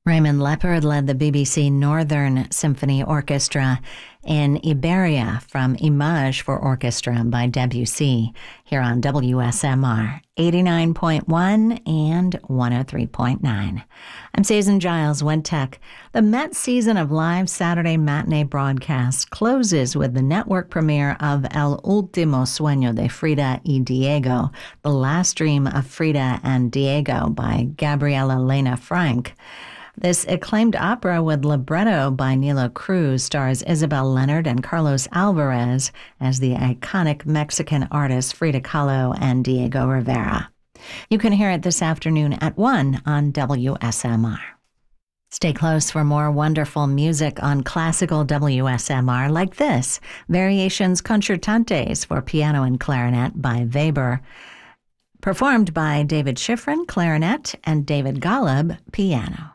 Raymond Leppard led the BBC Northern Symphony Orchestra in Iberia from Image for Orchestra by Debussy here on WSMR 89.1 and 103.9. I'm Susan Giles, WEDTech. The Met season of live Saturday matinee broadcasts closes with the network premiere of El Último Sueño de Frida y Diego, The Last Dream of Frida and Diego by Gabriela Lena Frank. This acclaimed opera with libretto by Nilo Cruz stars Isabel Leonard and Carlos Alvarez as the iconic Mexican artists Frida Kahlo and Diego Rivera. You can hear it this afternoon at 1 on WSMR. Stay close for more wonderful music on classical WSMR like this, Variations Concertantes for piano and clarinet by Weber, performed by David Schifrin, clarinet, and David Golub, piano.